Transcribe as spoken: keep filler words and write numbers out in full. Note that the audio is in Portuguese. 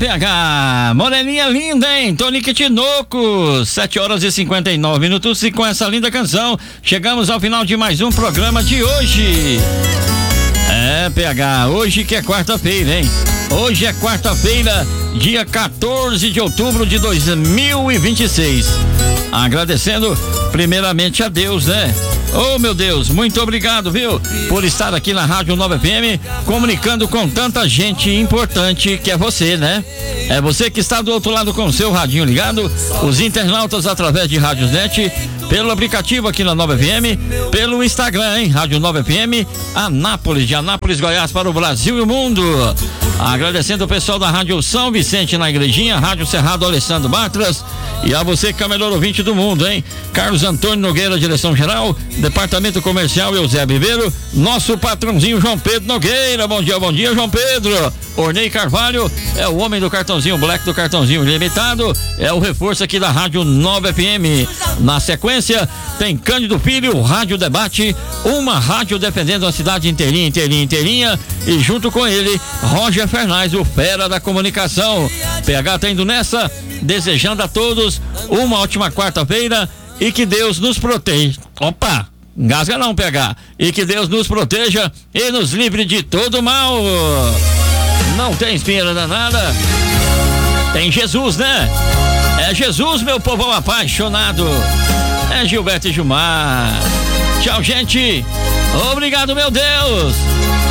P H, moreninha linda, hein? Tonique Tinoco, sete horas e cinquenta e nove minutos, e com essa linda canção, chegamos ao final de mais um programa de hoje. É, P H, hoje que é quarta-feira, hein? Hoje é quarta-feira, dia quatorze de outubro de dois mil e vinte e seis. Agradecendo primeiramente a Deus, né? Oh, meu Deus, muito obrigado, viu? Por estar aqui na Rádio Nova F M, comunicando com tanta gente importante que é você, né? É você que está do outro lado com o seu radinho ligado, os internautas através de Rádios Net, pelo aplicativo aqui na Nova F M, pelo Instagram, hein? Rádio Nova F M, Anápolis, de Anápolis, Goiás, para o Brasil e o mundo. Agradecendo o pessoal da Rádio São Vicente na Igrejinha, Rádio Cerrado Alessandro Batras, e a você que é o melhor ouvinte do mundo, hein? Carlos Antônio Nogueira, direção geral, Departamento Comercial Eusébio Ribeiro, nosso patrãozinho João Pedro Nogueira. Bom dia, bom dia, João Pedro. Ornei Carvalho é o homem do cartãozinho black, do cartãozinho limitado, é o reforço aqui da Rádio Nova F M. Na sequência tem Cândido Filho, Rádio Debate, uma rádio defendendo a cidade inteirinha, inteirinha, inteirinha, e junto com ele Roger Fernandes, o fera da comunicação. P H tá indo nessa, desejando a todos uma ótima quarta-feira e que Deus nos proteja. Opa, engasga não, P H. E que Deus nos proteja e nos livre de todo mal. Não tem espinha danada, tem Jesus, né? É Jesus, meu povão apaixonado. É Gilberto e Gilmar. Tchau, gente. Obrigado, meu Deus.